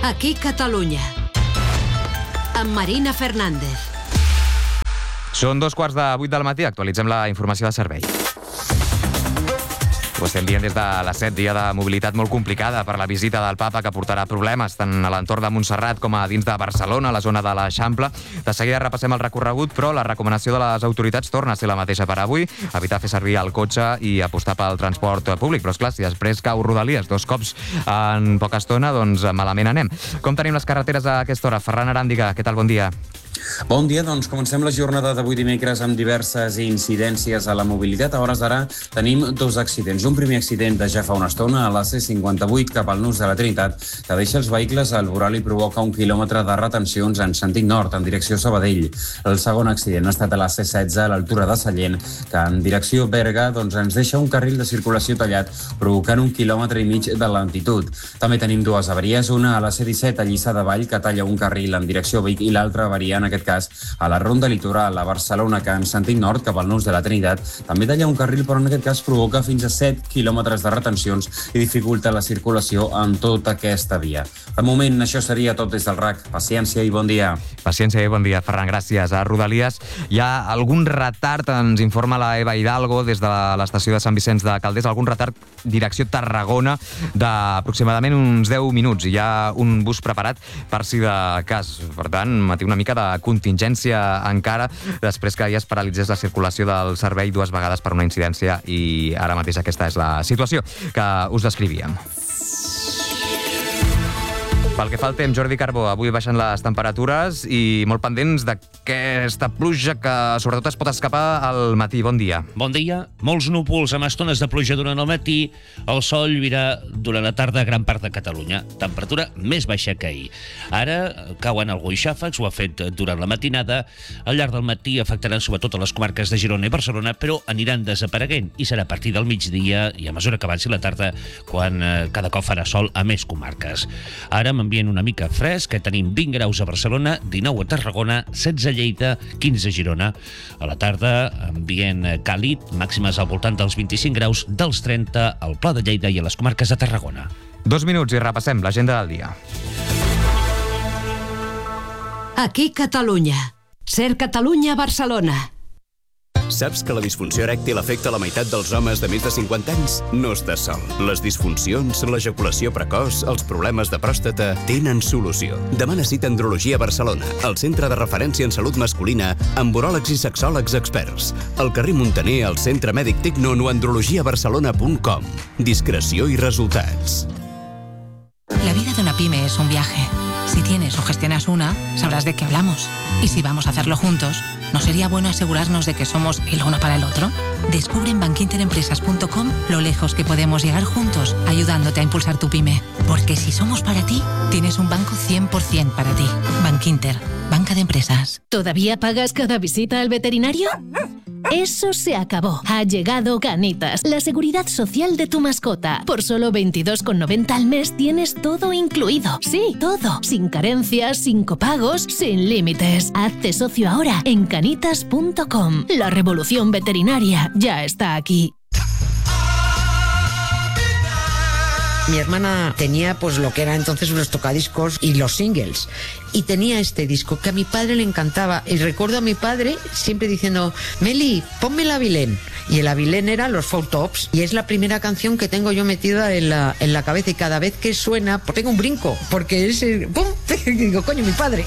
Aquí Catalunya, amb Marina Fernández. Són 7:15 del matí, actualitzem la informació de servei. Ho estem dient des de les 7, dia de mobilitat molt complicada per la visita del papa, que portarà problemes tant a l'entorn de Montserrat com a dins de Barcelona, a la zona de l'Eixample. De seguida repassem el recorregut, però la recomanació de les autoritats torna a ser la mateixa per avui: evitar fer servir el cotxe i apostar pel transport públic. Però esclar, si després cau Rodalies 2 cops en poca estona, doncs malament anem. Com tenim les carreteres a aquesta hora? Ferran Aràndiga, què tal? Bon dia. Bon dia, doncs comencem la jornada d'avui dimecres amb diverses incidències a la mobilitat. A hores d'ara tenim 2 accidents. Un primer accident de ja fa una estona a la C58 cap al Nus de la Trinitat, que deixa els vehicles al voral i provoca 1 quilòmetre de retencions en sentit nord, en direcció Sabadell. El segon accident ha estat a la C16 a l'altura de Sallent, que en direcció Berga ens deixa un carril de circulació tallat, provocant 1,5 quilòmetres de lentitud. També tenim 2 avaries, una a la C17 a Lliçà de Vall, que talla un carril en direcció Vic, i l'altra avaria, en aquest cas, a la Ronda Litoral a Barcelona, que en sentit nord cap al Nus de la Trinitat també talla un carril, però en aquest cas provoca fins a 7 quilòmetres de retencions i dificulta la circulació en tota aquesta via. De moment, això seria tot des del RAC. Paciència i bon dia. Paciència i bon dia, Ferran, gràcies. A Rodalies hi ha algun retard, ens informa la Eva Hidalgo des de l'estació de Sant Vicenç de Calders, algun retard direcció Tarragona d'aproximadament uns 10 minuts. Hi ha un bus preparat per si de cas. Per tant, matí una mica de contingència encara, després que ja es paralitzés la circulació del servei 2 vegades per una incidència, i ara mateix aquesta és la situació que us descrivíem. Pel que fa al temps, Jordi Carbó, avui baixen les temperatures i molt pendents d'aquesta pluja que sobretot es pot escapar al matí. Bon dia. Bon dia. Molts núvols amb estones de pluja durant el matí. El sol lluirà durant la tarda a gran part de Catalunya. Temperatura més baixa que ahir. Ara cauen alguns xàfecs, ho ha fet durant la matinada. Al llarg del matí afectaran sobretot a les comarques de Girona i Barcelona, però aniran desapareguent i serà a partir del migdia i a mesura que avanci la tarda quan cada cop farà sol a més comarques. Ara ambient una mica fresc, que tenim 20 graus a Barcelona, 19 a Tarragona, 16 a Lleida, 15 a Girona. A la tarda, ambient càlid, màximes al voltant dels 25 graus, dels 30 al Pla de Lleida i a les comarques de Tarragona. 2 minuts i repassem l'agenda del dia. Aquí Catalunya. Ser Catalunya Barcelona. Saps que la disfunció erèctil afecta la meitat dels homes de més de 50 anys? No estàs sol. Les disfuncions, l'ejaculació precoç, els problemes de pròstata tenen solució. Demana cita a Andrologia Barcelona, el centre de referència en salut masculina, amb uròlegs i sexòlegs experts. Al carrer Montaner, al Centre Mèdic Tecnon o andrologiabarcelona.com. Discreció y resultats. La vida de una pyme es un viaje. Si tienes o gestionas una, sabrás de qué hablamos. Y si vamos a hacerlo juntos, ¿no sería bueno asegurarnos de que somos el uno para el otro? Descubre en bankinterempresas.com lo lejos que podemos llegar juntos, ayudándote a impulsar tu pyme. Porque si somos para ti, tienes un banco 100% para ti. Bankinter, banca de empresas. ¿Todavía pagas cada visita al veterinario? Eso se acabó. Ha llegado Canitas, la seguridad social de tu mascota. Por solo 22,90 al mes tienes todo incluido. Sí, todo. Sin carencias, sin copagos, sin límites. Hazte socio ahora en canitas.com. La revolución veterinaria ya está aquí. Mi hermana tenía pues lo que era entonces los tocadiscos y los singles, y tenía este disco que a mi padre le encantaba, y recuerdo a mi padre siempre diciendo: Meli, ponme el Avilén, y el Avilén era los Four Tops, y es la primera canción que tengo yo metida en la cabeza, y cada vez que suena pues tengo un brinco, porque es ¡pum! Y digo, coño, mi padre.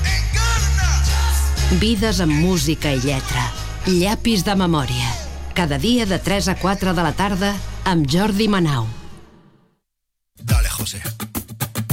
Vides amb música i lletra. Llapis de memòria. Cada dia de 3 a 4 de la tarda amb Jordi Manau. Dale, José.